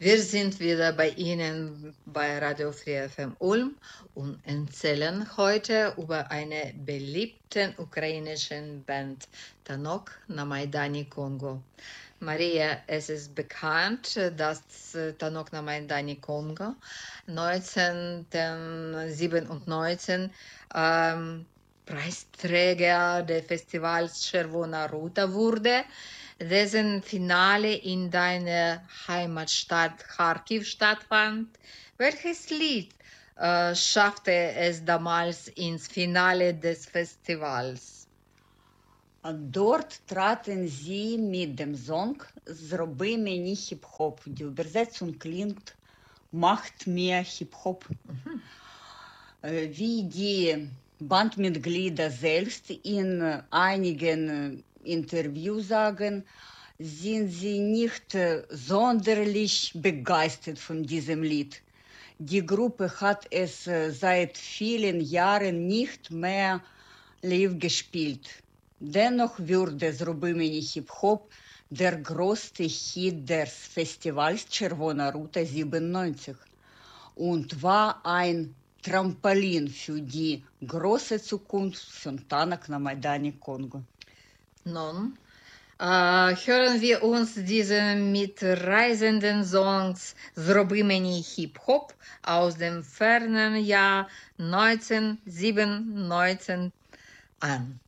Wir sind wieder bei Ihnen bei Radio Free FM Ulm und erzählen heute über eine beliebte ukrainische Band, Tanok na Maidani Kongo. Maria, es ist bekannt, dass Tanok na Maidani Kongo 1997 Preisträger des Festivals Czerwona Ruta wurde, dessen Finale in deiner Heimatstadt Kharkiv stattfand. Welches Lied schaffte es damals ins Finale des Festivals? Dort traten sie mit dem Song "Зроби мені Hip-Hop". Die Übersetzung klingt "Macht mir Hip-Hop". Wie die Bandmitglieder selbst in einigen Interviews sagen, sind sie nicht sonderlich begeistert von diesem Lied. Die Gruppe hat es seit vielen Jahren nicht mehr live gespielt. Dennoch wurde "Зроби мені Hip-Hop" der größte Hit des Festivals Czerwona Ruta 97 und war ein Trampolin für die große Zukunft von Tanok na Maidani Kongo. Nun, hören wir uns diese mitreißenden Songs "Зроби мені Hip-Hop" aus dem fernen Jahr 1997 an.